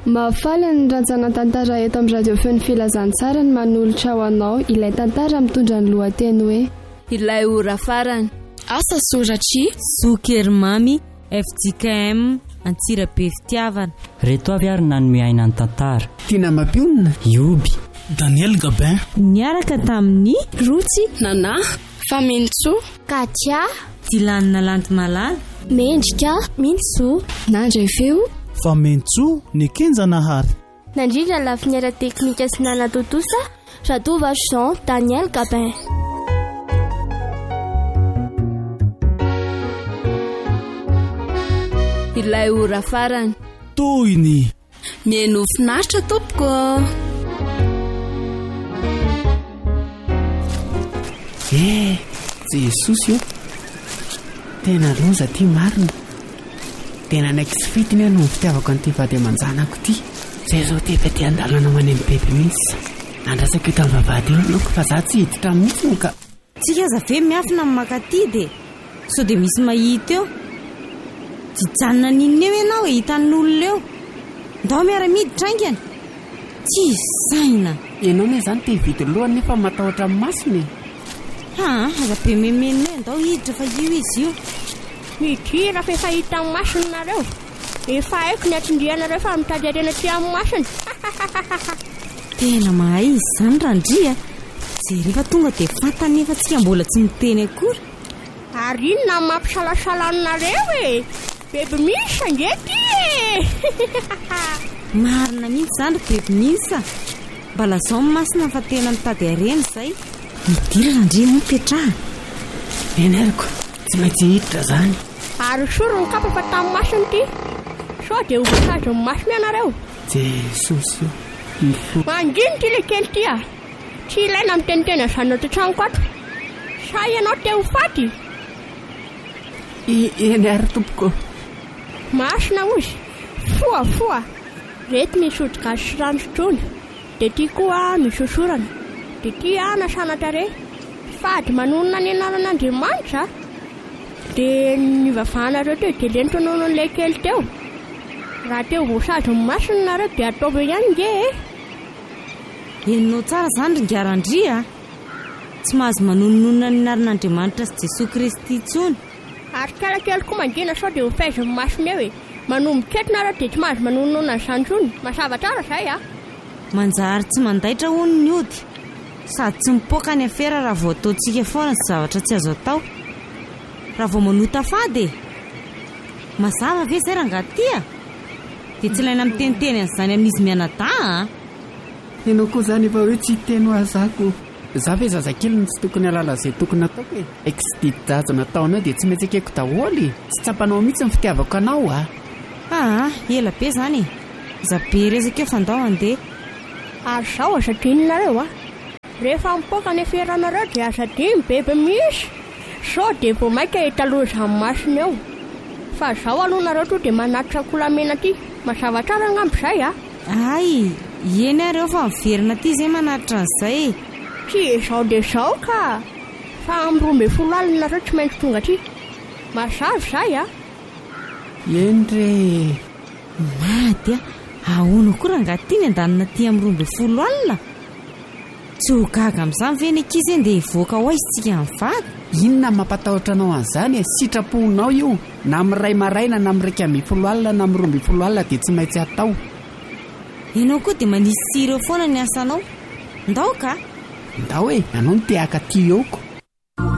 Mahafaly ny rantsana tantara eto amin'ny radio feo ny filazantsara ny manolotra ho anao ilay tantara mitondra ny lohateny hoe ilay ora farany. Asa soratry Sokermamy FJKM Antsirabe Fitiavana. Reto avy ary nanome aina ny tantara. Tina Mapionina, Ioby, Daniel Gabin. Niaraka tamin'ny Rotsy Nana, Famentso Katia, Dilanina Lantimalala, Mendrika Mintso, Nandray feo Famentso ny Kenjanahary. Nandrindra lafiny ara-teknika sy nanatotosa Radova Jean Daniel Gabin. Ilay ora farany. Toyny Mihaino finaritra tompoko. Jesosy io tena loza ty marina. Tena naiky sy fitiny no fitiavako an'ity vady aman-janako ty. Zay zao tefa ty andalana ho any amin'ny bebe mihitsy. Andrasako ito amin'ny vavady eo loko fa za tsy hiditra mihitsy no ka. tsika zave miafina amin'ny makaty de so de misy mahita eo jijanona ninona eo ianao hitan'olona eo ndao miara-miditra aingana tsy saina Ianao ne zany te hividy lohany nefa matahotra amin'ny masony. aza-be memena hoe ndao hiditra fa io izy io midira fa efa hita amin'ny masonareo. Efa haiko ny atsindrianareo fa mitady arena ty amin'ny masony. tena mahay izy zany randria zay rehefa tonga de fantany efa tsika mbola tsy miteny akory Ary inona ny mampisalasalanareo e. Bebe misa ngety e. marina mihitsy zany bebe minsa mbala zao ny masina fa tena mitady arena zay midira randria mo petraha Enariko tsy maintsy hiditra zany. Ary soro ny kapa fa tamin'ny masony ty. So de ho voasary ny masony ianareo. Jesosy io Manginy ty le kely ty a. Tsy ilaina miteniteny azanao ty tranoko ato. Sa ianao te ho faty. eny ary tompoko. Masina ozy. Foa. Reto misy odi-gasy sy rano sotrony. De ty koa misy osorana. De ty nasana tare. Fady manonona ny anaran'Andriamanitra. De ny vavanareo teo de leny tononon'ilay kely teo. Raha teo voasary ny masina nareo de ataovy ihany nge e. enonao tsara zany ringarandria tsy mahazo manononona ny narin'Andriamanitra sy Jesosy Kristy tsony Ary kely koa mangina sao de ho faizy ny masony eo e. Manomboka eto nareo de tsy mahazo manonona ny santsony. Masava tsara zay a. manjary tsy mandaitra hono ny ody sady tsy mipoaka ny afera raha vao ataontsika foana sy zavatra tsy azo atao raha vao manota fady mazava ve zay rangatia de tsy ilaina miteniteny an'izany amin'izy mianada Ianao koa zany efa hoe tsy teny ho azako. Za ve zazakely ny tsy tokony halala zay tokony ataoko e. Eky sy didy jajo nataonao de tsy maintsy akeko daholo. Tsy tsapanao mihitsy ny fitiavako anao ela be zany zabe rezaka eo fa ndao andeha Ary zao azadinonareo a. Rehefa mipoaka ny aferanareo de azadiny bebe misy. So de vao maika etaloza amin'ny masony eo. Fa zao aloha nareo to de manatitra kolamena ty. Mazava tsara ngambo zay a. ay eny ary eo fa miverina ty zay manatitra an'izay Tsy zao de zao ka. Fa amin'ny 12 alina nareo tsy maintsy tonga ty. Mazava zay a. Eny re. mady ahoana koa rangatiny andanina ty amin'ny 12 alina tsy ho gaga amin'izany ve ny ankizy eny de hivoaka ho aizy tsika mivady Inona mampatahotra anao an'izany e. Sitraponao io. Na amin'ny ray maraina na amin'ny 12 alina na amin'ny 12 alina de tsy maintsy atao. ianao koa de manisy sireo foana ny asanao ndao ka Ndao e, anao no te haka ty eoko.